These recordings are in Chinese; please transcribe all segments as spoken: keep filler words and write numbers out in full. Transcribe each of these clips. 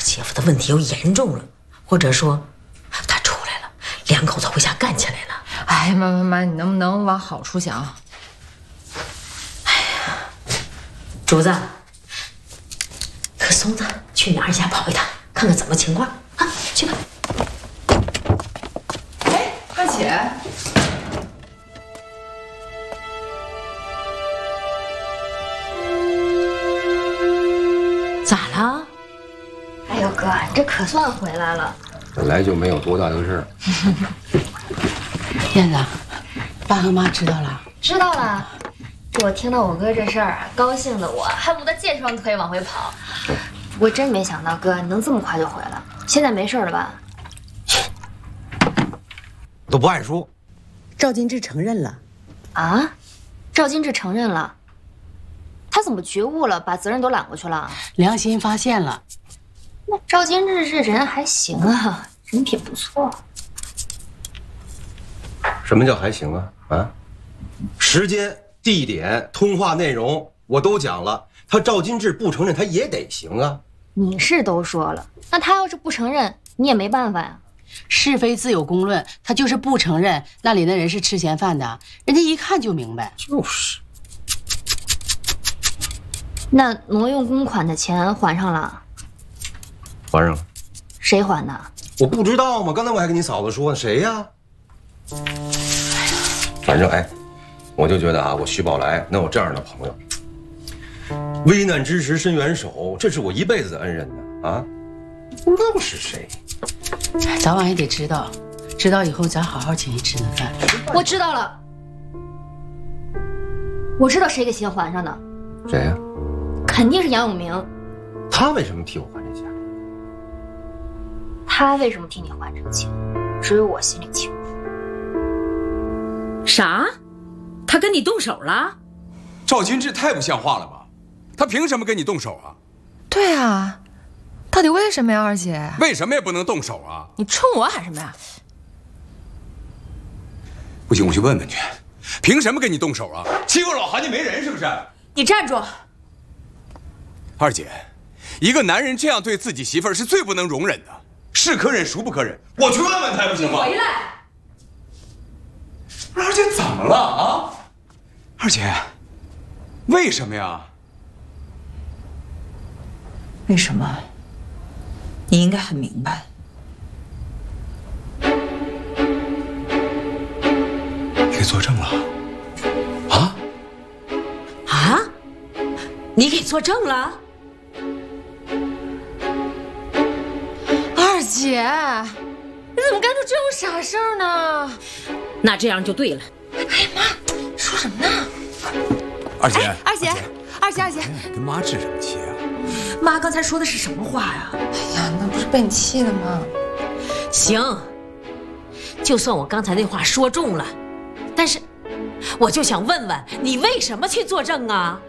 姐夫的问题又严重了，或者说他出来了，两口子回家干起来了。 哎呀，妈妈妈，你能不能往好处想？ 哎呀，主子，和松子去你二家跑一趟，看看怎么情况啊？去吧。 哎，二姐。 咋了？ 哎呦哥，你这可算回来了。 本来就没有多大的事儿。 燕子，爸和妈知道了？ 知道了。我听到我哥这事儿啊，高兴的我恨不得借双腿往回跑。我真没想到哥你能这么快就回来，现在没事了吧？ 都不爱说。 赵金志承认了。 啊？赵金志承认了。 他怎么觉悟了，把责任都揽过去了？ 良心发现了。 那赵金志这人还行啊，人品不错。 什么叫还行啊？啊，时间、地点、通话内容我都讲了，他赵金志不承认，他也得行啊。 你是都说了，那他要是不承认，你也没办法呀。 是非自有公论，他就是不承认那里的人是吃闲饭的，人家一看就明白。 就是。 那挪用公款的钱还上了？ 还上了。 谁还的？ 我不知道吗？刚才我还跟你嫂子说呢，谁呀？反正哎，我就觉得啊，我徐宝来能有这样的朋友，危难之时伸援手，这是我一辈子的恩人呢啊！不知道是谁， 早晚也得知道，知道以后咱好好请一吃顿饭。 我知道了，我知道谁给钱还上的。 谁呀？ 肯定是杨永明， 他为什么替我还这钱？ 他为什么替你还这个钱，只有我心里清楚。 啥？他跟你动手了？ 赵金志太不像话了吧？他凭什么跟你动手啊？ 对啊，到底为什么呀，二姐？ 为什么也不能动手啊？ 你冲我喊什么呀？ 不行，我去问问去，凭什么跟你动手啊？欺负老韩家没人是不是？ 你站住！ 二姐，一个男人这样对自己媳妇儿是最不能容忍的，是可忍孰不可忍？我去问问他还不行吗？ 回来！ 不是二姐怎么了啊？二姐，为什么呀？ 为什么？你应该很明白。 给作证了？啊？ 啊？你给作证了？ 二姐，你怎么干出这种傻事儿呢？ 那这样就对了。 哎呀妈，说什么呢？ 二姐， 哎、二姐，二姐，二姐， 跟妈置什么气啊？ 妈刚才说的是什么话呀？ 哎呀，那不是被你气的吗？ 行，就算我刚才那话说中了，但是我就想问问你，为什么去作证啊？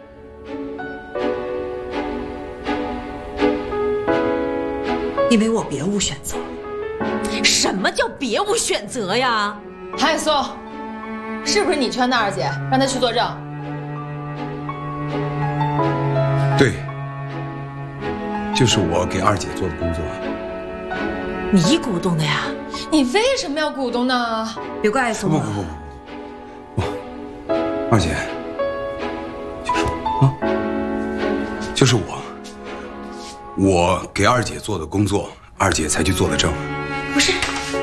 因为我别无选择。 什么叫别无选择呀？ 韩海松，是不是你劝的二姐让她去作证？ 对，就是我给二姐做的工作。 你鼓动的呀？ 你为什么要鼓动呢？ 别怪松了。 不不不不，我二姐，就是我啊，就是我。 我给二姐做的工作，二姐才去做的证。 不是，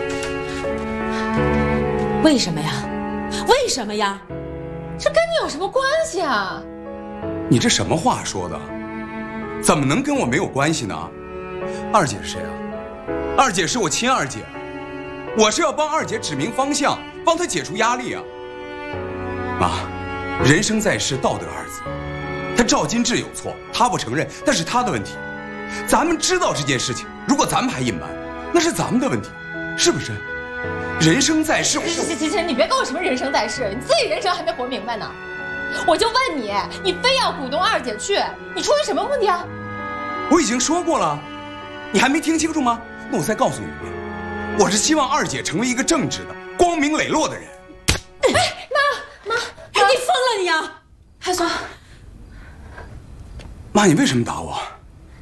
为什么呀？为什么呀？ 这跟你有什么关系啊？ 你这什么话说的？怎么能跟我没有关系呢？二姐是谁啊？二姐是我亲二姐，我是要帮二姐指明方向，帮她解除压力啊。妈，人生在世，道德二字。他赵金志有错，他不承认，那是他的问题。 咱们知道这件事情，如果咱们还隐瞒，那是咱们的问题，是不是？人生在世， 行行行行，你别跟我什么人生在世，你自己人生还没活明白呢。我就问你，你非要鼓动二姐去，你出于什么目的啊？ 我已经说过了，你还没听清楚吗？那我再告诉你一遍，我是希望二姐成为一个正直的、光明磊落的人。 哎，妈妈， 你疯了你啊！ 海松， 妈，你为什么打我？